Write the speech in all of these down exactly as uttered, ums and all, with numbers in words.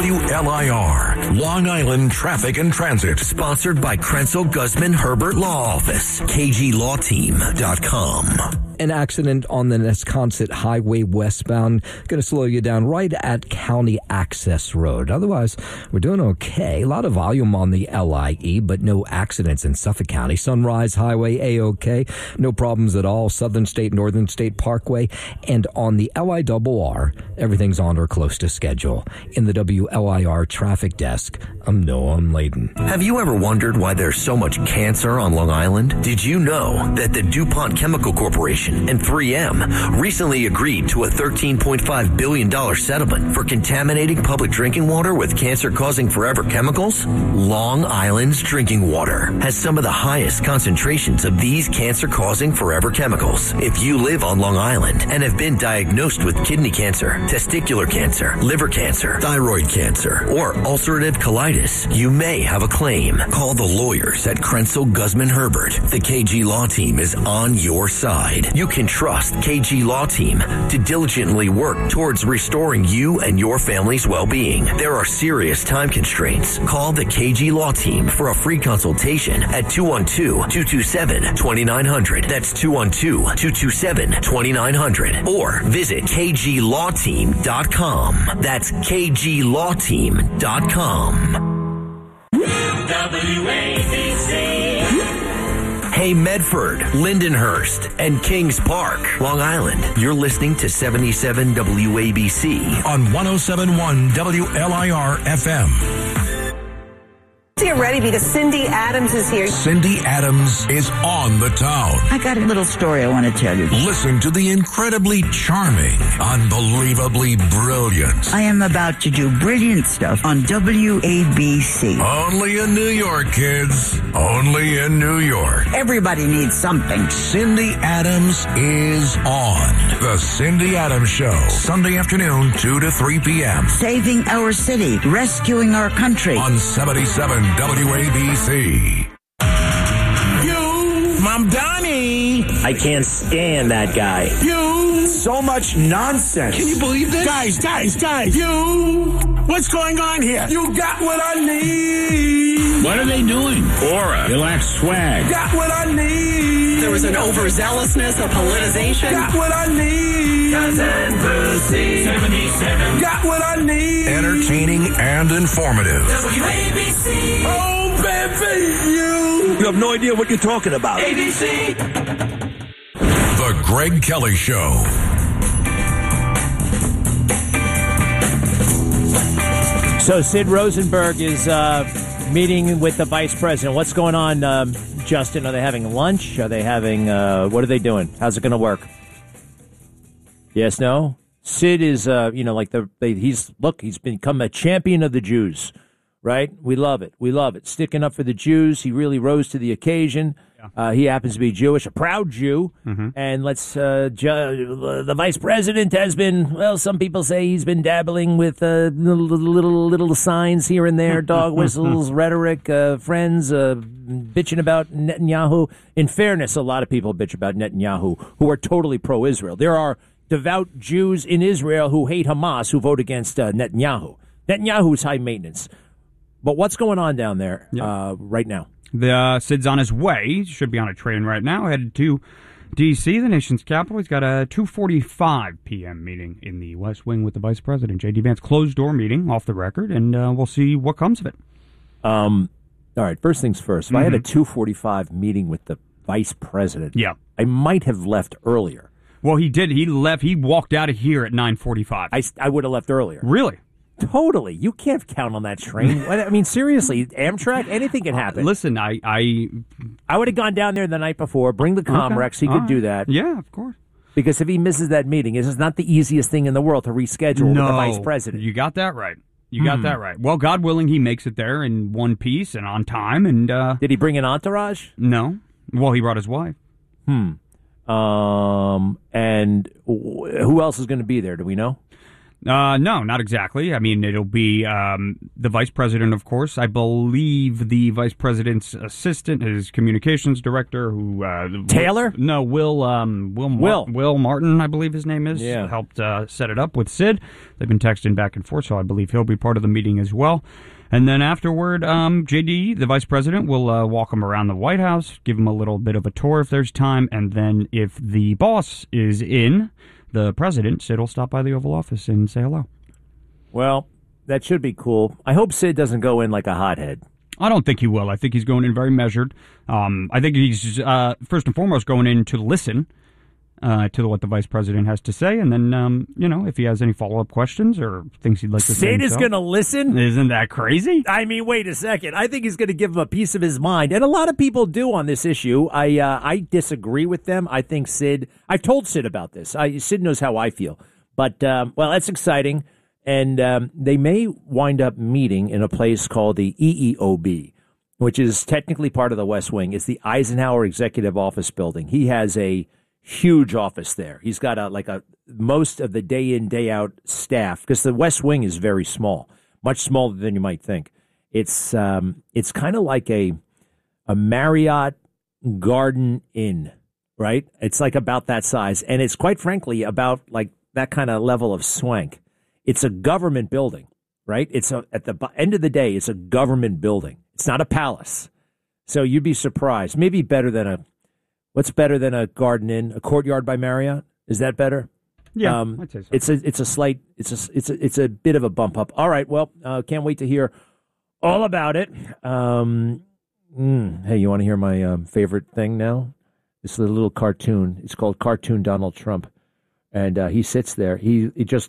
W L I R, Long Island Traffic and Transit. Sponsored by Krenzel Guzman Herbert Law Office, K G law team dot com. An accident on the Nesconset Highway westbound. Going to slow you down right at County Access Road. Otherwise, we're doing okay. A lot of volume on the L I E, but no accidents in Suffolk County. Sunrise Highway, A-OK. No problems at all. Southern State, Northern State Parkway. And on the L I R R, everything's on or close to schedule. In the W L I R traffic desk, I'm Noah Layden. Have you ever wondered why there's so much cancer on Long Island? Did you know that the DuPont Chemical Corporation and three M recently agreed to a thirteen point five billion dollars settlement for contaminating public drinking water with cancer-causing forever chemicals? Long Island's drinking water has some of the highest concentrations of these cancer-causing forever chemicals. If you live on Long Island and have been diagnosed with kidney cancer, testicular cancer, liver cancer, thyroid cancer, or ulcerative colitis, you may have a claim. Call the lawyers at Krenzel Guzman Herbert. The K G Law Team is on your side. You can trust K G Law Team to diligently work towards restoring you and your family's well-being. There are serious time constraints. Call the K G Law Team for a free consultation at two one two, two two seven, two nine zero zero. That's two one two, two two seven, two nine zero zero. Or visit K G law team dot com. That's K G law team dot com. W A B C. Hey, Medford, Lindenhurst, and Kings Park, Long Island. You're listening to seventy-seven W A B C on one oh seven point one W L I R F M. Get ready because Cindy Adams is here. Cindy Adams is on the town. I got a little story I want to tell you. Listen to the incredibly charming, unbelievably brilliant. I am about to do brilliant stuff on W A B C. Only in New York, kids. Only in New York. Everybody needs something. Cindy Adams is on. The Cindy Adams Show. Sunday afternoon, two to three p.m. Saving our city. Rescuing our country. On seventy-seven W A B C. You, Mom Donnie. I can't stand that guy. You. So much nonsense. Can you believe this? Guys, guys, guys. You. What's going on here? You got what I need. What are they doing? Aura. They lack swag. Got what I need. There was an overzealousness, a politicization. Got what I need. Cousin Boosie. seventy-seven. Got what I need. Entertaining and informative. W A B C. Oh, baby, you. You have no idea what you're talking about. A B C. The Greg Kelly Show. So Sid Rosenberg is uh, meeting with the vice president. What's going on, um, Justin? Are they having lunch? Are they having, uh, what are they doing? How's it going to work? Yes, no? Sid is, uh, you know, like the, they, he's, look, he's become a champion of the Jews, right? We love it. We love it. Sticking up for the Jews. He really rose to the occasion. Uh, he happens to be Jewish, a proud Jew. Mm-hmm. And let's, uh, ju- the vice president has been, well, some people say he's been dabbling with uh, little, little little signs here and there, dog whistles, rhetoric, uh, friends, uh, bitching about Netanyahu. In fairness, a lot of people bitch about Netanyahu who are totally pro-Israel. There are devout Jews in Israel who hate Hamas who vote against uh, Netanyahu. Netanyahu's high maintenance. But what's going on down there yeah. uh, right now? The uh, Sid's on his way. Should be on a train right now. Headed to D C, the nation's capital. He's got a two forty-five p.m. meeting in the West Wing with the Vice President. J D. Vance, closed-door meeting, off the record, and uh, we'll see what comes of it. Um, all right, first things first. If mm-hmm. I had a two forty-five meeting with the Vice President, yeah. I might have left earlier. Well, he did. He left. He walked out of here at nine forty-five. I, I would have left earlier. Really? Totally. You can't count on that train. I mean, seriously, Amtrak, anything can happen. Uh, listen, I... I, I would have gone down there the night before, bring the Comrex. Okay. He All could right. do that. Yeah, of course. Because if he misses that meeting, this is not the easiest thing in the world to reschedule no, with the vice president. You got that right. You hmm. got that right. Well, God willing, he makes it there in one piece and on time. And uh, Did he bring an entourage? No. Well, he brought his wife. Hmm. Um. And who else is going to be there? Do we know? Uh, no, not exactly. I mean, it'll be um, the vice president, of course. I believe the vice president's assistant, his communications director, who uh, Taylor? Will, no, Will. Um, Will. Mar- Will. Will Martin, I believe his name is. Yeah. Helped uh, set it up with Sid. They've been texting back and forth, so I believe he'll be part of the meeting as well. And then afterward, um, J D, the vice president, will uh, walk him around the White House, give him a little bit of a tour if there's time, and then if the boss is in, the president, Sid, will stop by the Oval Office and say hello. Well, that should be cool. I hope Sid doesn't go in like a hothead. I don't think he will. I think he's going in very measured. Um, I think he's, uh, first and foremost, going in to listen uh, to what the vice president has to say. And then, um, you know, if he has any follow-up questions or things he'd like to say Sid is going to listen? Isn't that crazy? I mean, wait a second. I think he's going to give him a piece of his mind. And a lot of people do on this issue. I uh, I disagree with them. I think Sid, I've told Sid about this. I, Sid knows how I feel. But, um, well, that's exciting. And um, they may wind up meeting in a place called the E E O B, which is technically part of the West Wing. It's the Eisenhower Executive Office Building. He has a huge office there. He's got a like a most of the day in, day out staff, because the West Wing is very small, much smaller than you might think. It's um, it's kind of like a a Marriott Garden Inn, right? It's like about that size, and it's quite frankly about like that kind of level of swank. It's a government building, right? It's a, at the end of the day, it's a government building. It's not a palace, so you'd be surprised. Maybe better than a what's better than a Garden Inn, a Courtyard by Marriott? Is that better? Yeah, um, I'd say so. It's a it's a slight it's a it's a it's a bit of a bump up. All right, well, uh, can't wait to hear all about it. Um, mm, hey, you want to hear my um, favorite thing now? This is a little cartoon. It's called Cartoon Donald Trump, and uh, he sits there. He, he just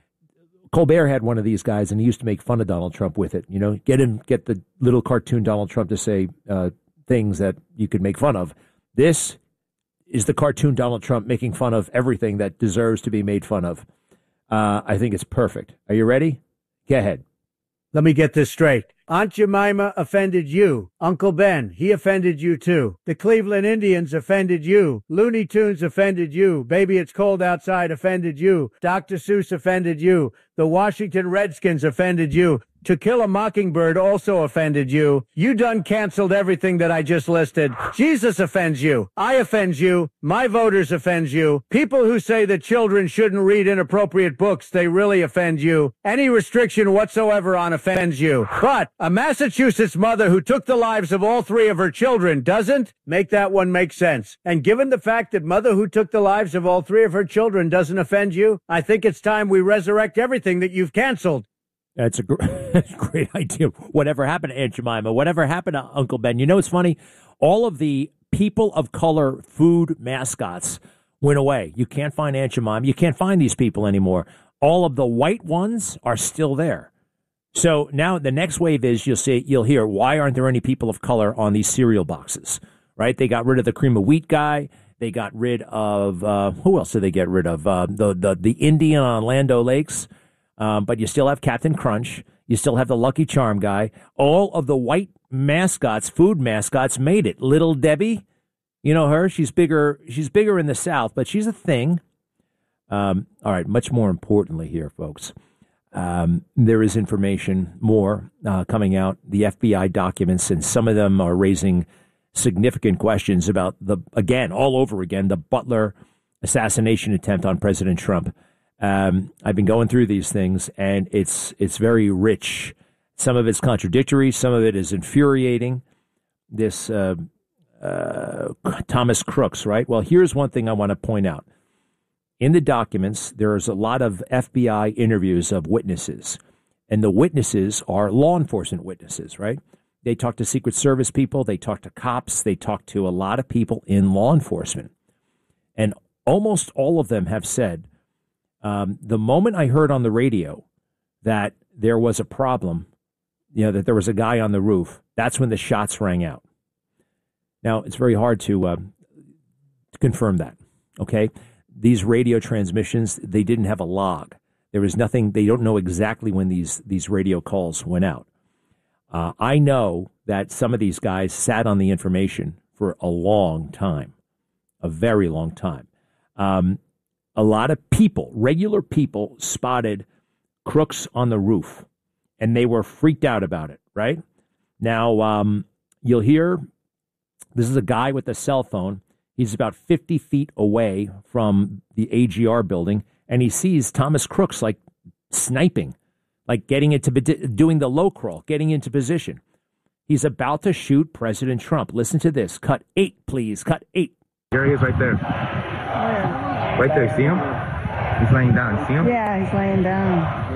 Colbert had one of these guys, and he used to make fun of Donald Trump with it. You know, get him get the little cartoon Donald Trump to say uh, things that you could make fun of. This is the cartoon Donald Trump making fun of everything that deserves to be made fun of. Uh, I think it's perfect. Are you ready? Go ahead. Let me get this straight. Aunt Jemima offended you. Uncle Ben, he offended you too. The Cleveland Indians offended you. Looney Tunes offended you. Baby It's Cold Outside offended you. Doctor Seuss offended you. The Washington Redskins offended you. To Kill a Mockingbird also offended you. You done canceled everything that I just listed. Jesus offends you. I offend you. My voters offend you. People who say that children shouldn't read inappropriate books, they really offend you. Any restriction whatsoever on offends you. But a Massachusetts mother who took the lives of all three of her children doesn't make that one make sense. And given the fact that mother who took the lives of all three of her children doesn't offend you, I think it's time we resurrect everything that you've canceled. That's a gr- great idea. Whatever happened to Aunt Jemima? Whatever happened to Uncle Ben? You know, it's funny. All of the people of color food mascots went away. You can't find Aunt Jemima. You can't find these people anymore. All of the white ones are still there. So now the next wave is you'll see, you'll hear, why aren't there any people of color on these cereal boxes? Right? They got rid of the cream of wheat guy. They got rid of uh, who else did they get rid of? Uh, the the the Indian on Land O'Lakes. Um, but you still have Captain Crunch. You still have the Lucky Charm guy. All of the white mascots, food mascots, made it. Little Debbie, you know her. She's bigger. She's bigger in the South, but she's a thing. Um, all right. Much more importantly here, folks, um, there is information more uh, coming out. The F B I documents, and some of them are raising significant questions about the again, all over again, the Butler assassination attempt on President Trump. Um, I've been going through these things, and it's it's very rich. Some of it's contradictory. Some of it is infuriating. This uh, uh, Thomas Crooks, right? Well, here's one thing I want to point out. In the documents, there's a lot of F B I interviews of witnesses, and the witnesses are law enforcement witnesses, right? They talk to Secret Service people. They talk to cops. They talk to a lot of people in law enforcement, and almost all of them have said, Um, the moment I heard on the radio that there was a problem, you know, that there was a guy on the roof, that's when the shots rang out. Now, it's very hard to, uh, to confirm that, okay? These radio transmissions, they didn't have a log. There was nothing, they don't know exactly when these, these radio calls went out. Uh, I know that some of these guys sat on the information for a long time, a very long time. Um A lot of people, regular people, spotted crooks on the roof, and they were freaked out about it, right? Now, um, you'll hear this is a guy with a cell phone. He's about fifty feet away from the A G R building, and he sees Thomas Crooks, like, sniping, like getting into, doing the low crawl, getting into position. He's about to shoot President Trump. Listen to this. Cut eight, please. Cut eight. There he is right there. Right there. See him? He's laying down. See him? Yeah, he's laying down.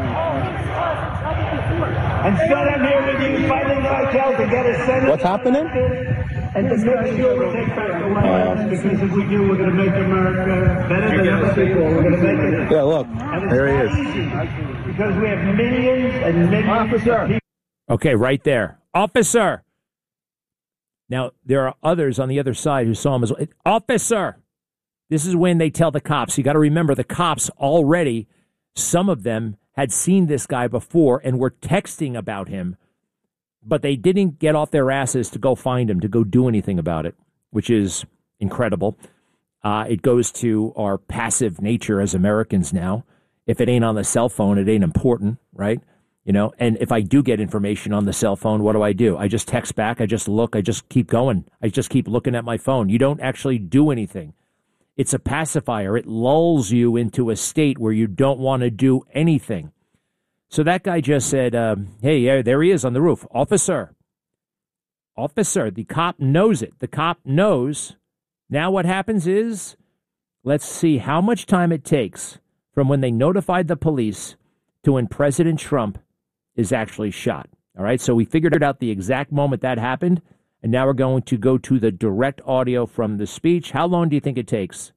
And still I'm here with you fighting cartels to get a Senate. What's happening? And to make sure we take back the White House, because if we do, we're going to make America better than other people. We're going to make it. Yeah, look. There he is. Because we have millions and millions Officer. of people. Okay, right there. Officer. Now, there are others on the other side who saw him as well. Officer. This is when they tell the cops. You got to remember, the cops already, some of them had seen this guy before and were texting about him, but they didn't get off their asses to go find him, to go do anything about it, which is incredible. Uh, it goes to our passive nature as Americans now. If it ain't on the cell phone, it ain't important, right? You know, and if I do get information on the cell phone, what do I do? I just text back. I just look. I just keep going. I just keep looking at my phone. You don't actually do anything. It's a pacifier. It lulls you into a state where you don't want to do anything. So that guy just said, um, hey, yeah, there he is on the roof. Officer. Officer. The cop knows it. The cop knows. Now what happens is, let's see how much time it takes from when they notified the police to when President Trump is actually shot. All right, so we figured out the exact moment that happened, and now we're going to go to the direct audio from the speech. How long do you think it takes?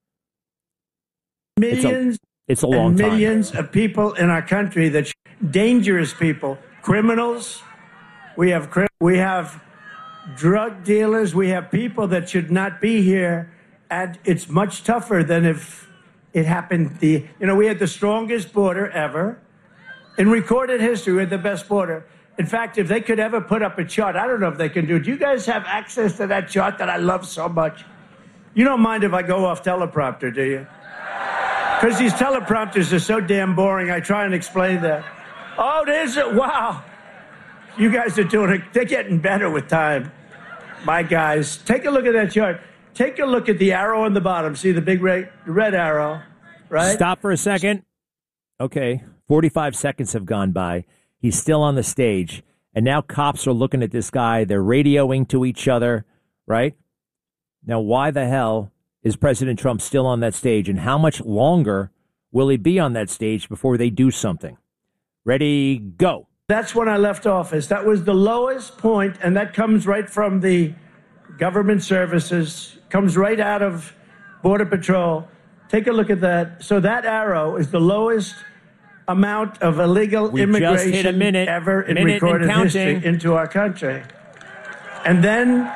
Millions, it's a, it's a long and time. Millions of people in our country that dangerous people, criminals. We have we have drug dealers. We have people that should not be here, and it's much tougher than if it happened. The you know we had the strongest border ever in recorded history. We had the best border. In fact, if they could ever put up a chart, I don't know if they can do it. Do you guys have access to that chart that I love so much? You don't mind if I go off teleprompter, do you? Because these teleprompters are so damn boring. I try and explain that. Oh, there's it. Wow. You guys are doing it. They're getting better with time. My guys, take a look at that chart. Take a look at the arrow on the bottom. See the big red, red arrow, right? Stop for a second. Okay. forty-five seconds have gone by. He's still on the stage. And now cops are looking at this guy. They're radioing to each other, right? Now, why the hell is President Trump still on that stage? And how much longer will he be on that stage before they do something? Ready, go. That's when I left office. That was the lowest point, and that comes right from the government services, comes right out of Border Patrol. Take a look at that. So that arrow is the lowest amount of illegal we immigration just hit a minute, ever in minute recorded and history into our country. And then,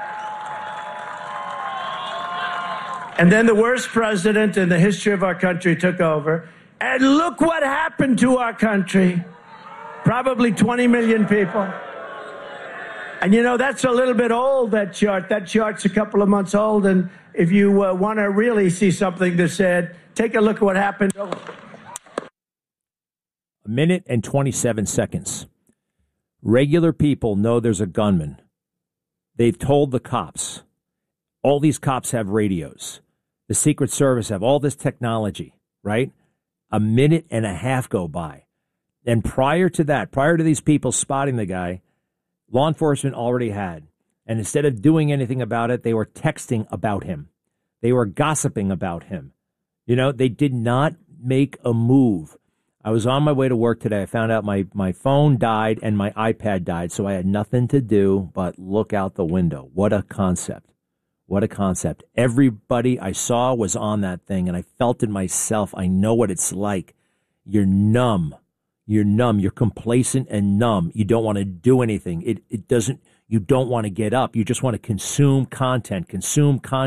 and then the worst president in the history of our country took over. And look what happened to our country. Probably twenty million people. And, you know, that's a little bit old, that chart. That chart's a couple of months old. And if you uh, want to really see something that said, take a look at what happened. A minute and twenty-seven seconds. Regular people know there's a gunman. They've told the cops. All these cops have radios. The Secret Service have all this technology, right? A minute and a half go by. And prior to that, prior to these people spotting the guy, law enforcement already had. And instead of doing anything about it, they were texting about him. They were gossiping about him. You know, they did not make a move. I was on my way to work today. I found out my, my phone died and my iPad died, so I had nothing to do but look out the window. What a concept. What a concept. Everybody I saw was on that thing, and I felt it myself. I know what it's like. You're numb. You're numb. You're complacent and numb. You don't want to do anything. It it doesn't. You don't want to get up. You just want to consume content, consume content.